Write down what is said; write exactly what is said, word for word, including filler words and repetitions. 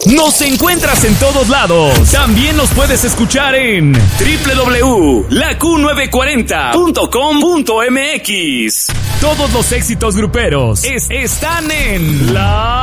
Nos encuentras en todos lados. También nos puedes escuchar en doble u doble u doble u punto la Q novecientos cuarenta punto com punto m x. Todos los éxitos gruperos es- están en La